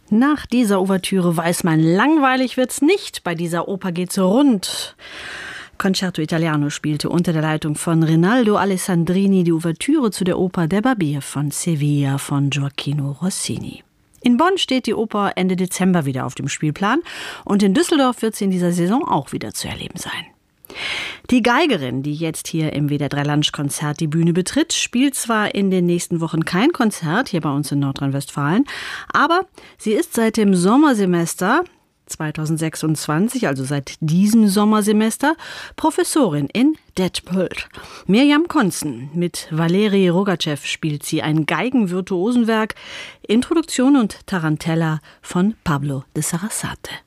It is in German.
Nach dieser Ouvertüre weiß man, langweilig wird's nicht. Bei dieser Oper geht's rund. Concerto Italiano spielte unter der Leitung von Rinaldo Alessandrini die Ouvertüre zu der Oper Der Barbier von Sevilla von Gioacchino Rossini. In Bonn steht die Oper Ende Dezember wieder auf dem Spielplan und in Düsseldorf wird sie in dieser Saison auch wieder zu erleben sein. Die Geigerin, die jetzt hier im WDR 3 Lunchkonzert die Bühne betritt, spielt zwar in den nächsten Wochen kein Konzert hier bei uns in Nordrhein-Westfalen, aber sie ist seit dem Sommersemester 2026, also seit diesem Sommersemester, Professorin in Detmold. Mirjam Konzen mit Valeri Rogatschew spielt sie ein Geigenvirtuosenwerk, Introduktion und Tarantella von Pablo de Sarasate.